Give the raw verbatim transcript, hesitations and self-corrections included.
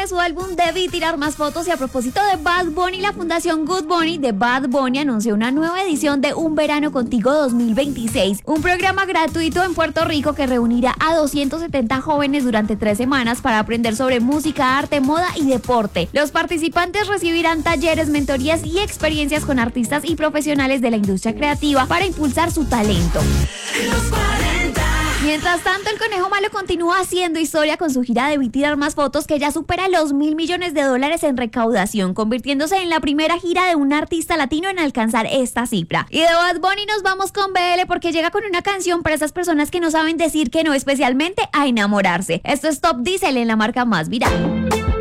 de su álbum Debí Tirar Más Fotos. Y a propósito de Bad Bunny, la fundación Good Bunny de Bad Bunny anunció una nueva edición de Un Verano Contigo dos mil veintiséis, un programa gratuito en Puerto Rico que reunirá a doscientos setenta jóvenes durante tres semanas para aprender sobre música, arte, moda y deporte. Los participantes recibirán talleres, mentorías y experiencias con artistas y profesionales de la industria creativa para impulsar su talento. Mientras tanto, el Conejo Malo continúa haciendo historia con su gira Debí Tirar Más Fotos, que ya supera los mil millones de dólares en recaudación, convirtiéndose en la primera gira de un artista latino en alcanzar esta cifra. Y de Bad Bunny nos vamos con B L, porque llega con una canción para esas personas que no saben decir que no, especialmente a enamorarse. Esto es Top Diesel en la marca más viral.